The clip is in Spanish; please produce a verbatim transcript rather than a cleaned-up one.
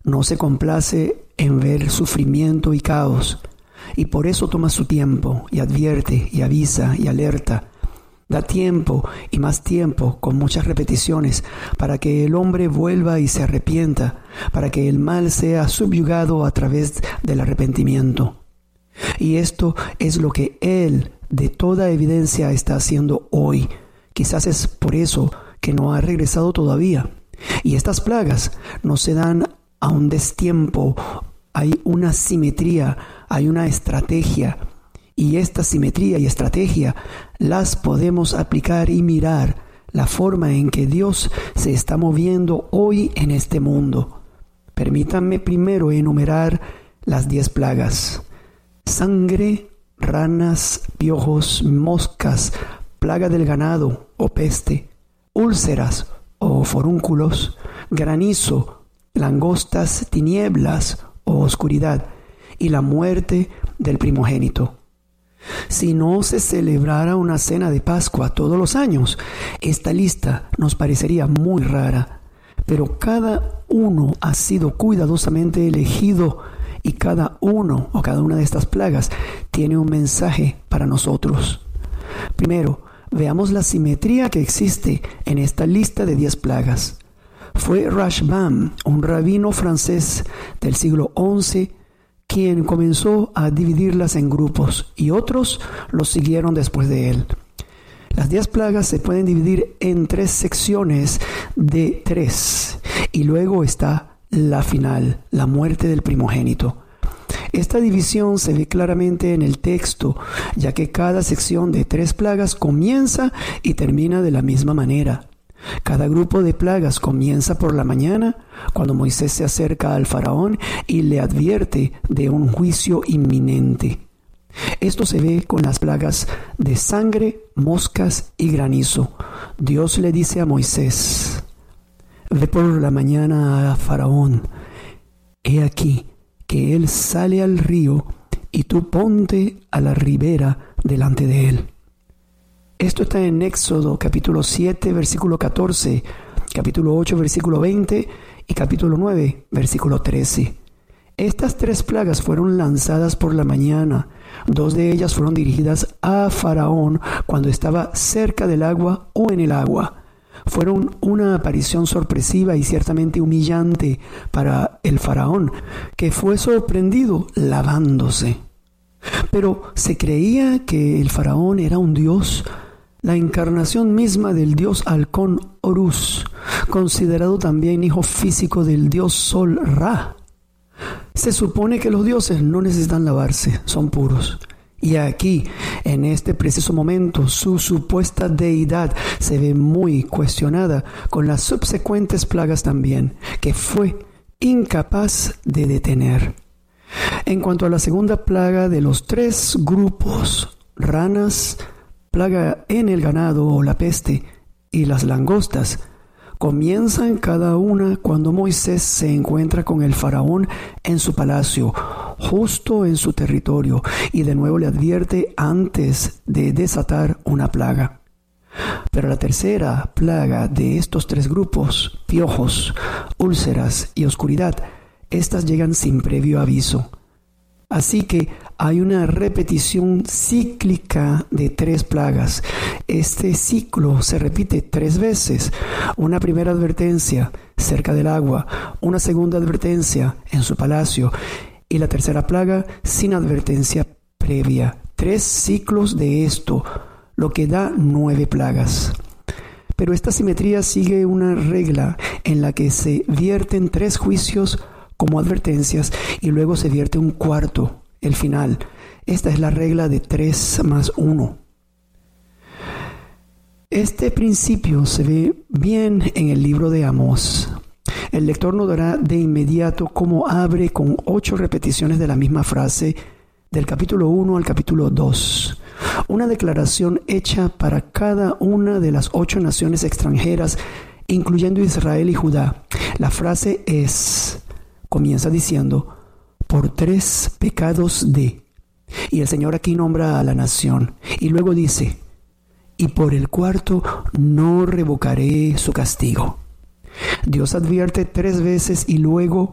no se complace en ver sufrimiento y caos, y por eso toma su tiempo y advierte y avisa y alerta. Da tiempo y más tiempo con muchas repeticiones para que el hombre vuelva y se arrepienta, para que el mal sea subyugado a través del arrepentimiento. Y esto es lo que Él, de toda evidencia, está haciendo hoy. Quizás es por eso que no ha regresado todavía. Y estas plagas no se dan a un destiempo. Hay una simetría, hay una estrategia. Y esta simetría y estrategia las podemos aplicar y mirar la forma en que Dios se está moviendo hoy en este mundo. Permítanme primero enumerar las diez plagas. Sangre, ranas, piojos, moscas, plaga del ganado o peste, úlceras o forúnculos, granizo, langostas, tinieblas o oscuridad, y la muerte del primogénito. Si no se celebrara una cena de Pascua todos los años, esta lista nos parecería muy rara, pero cada uno ha sido cuidadosamente elegido y cada uno o cada una de estas plagas tiene un mensaje para nosotros. Primero, veamos la simetría que existe en esta lista de diez plagas. Fue Rashbam, un rabino francés del siglo once, quien comenzó a dividirlas en grupos, y otros los siguieron después de él. Las diez plagas se pueden dividir en tres secciones de tres, y luego está la final, la muerte del primogénito. Esta división se ve claramente en el texto, ya que cada sección de tres plagas comienza y termina de la misma manera. Cada grupo de plagas comienza por la mañana, cuando Moisés se acerca al faraón y le advierte de un juicio inminente. Esto se ve con las plagas de sangre, moscas y granizo. Dios le dice a Moisés: ve por la mañana a Faraón. He aquí que él sale al río y tú ponte a la ribera delante de él. Esto está en Éxodo capítulo siete, versículo catorce, capítulo ocho, versículo veinte y capítulo nueve, versículo trece. Estas tres plagas fueron lanzadas por la mañana. Dos de ellas fueron dirigidas a Faraón cuando estaba cerca del agua o en el agua. Fueron una aparición sorpresiva y ciertamente humillante para el faraón, que fue sorprendido lavándose. Pero ¿se creía que el faraón era un dios? La encarnación misma del dios halcón Horus, considerado también hijo físico del dios Sol Ra. Se supone que los dioses no necesitan lavarse, son puros. Y aquí, en este preciso momento, su supuesta deidad se ve muy cuestionada con las subsecuentes plagas también, que fue incapaz de detener. En cuanto a la segunda plaga de los tres grupos, ranas, plaga en el ganado o la peste, y las langostas, comienzan cada una cuando Moisés se encuentra con el faraón en su palacio, justo en su territorio, y de nuevo le advierte antes de desatar una plaga. Pero la tercera plaga de estos tres grupos, piojos, úlceras y oscuridad, estas llegan sin previo aviso. Así que hay una repetición cíclica de tres plagas. Este ciclo se repite tres veces. Una primera advertencia cerca del agua, una segunda advertencia en su palacio y la tercera plaga sin advertencia previa. Tres ciclos de esto, lo que da nueve plagas. Pero esta simetría sigue una regla en la que se vierten tres juicios como advertencias y luego se vierte un cuarto, el final. Esta es la regla de tres más uno. Este principio se ve bien en el libro de Amós. El lector notará de inmediato cómo abre con ocho repeticiones de la misma frase del capítulo uno al capítulo dos. Una declaración hecha para cada una de las ocho naciones extranjeras, incluyendo Israel y Judá. La frase es... comienza diciendo, por tres pecados de, y el Señor aquí nombra a la nación, y luego dice, y por el cuarto no revocaré su castigo. Dios advierte tres veces y luego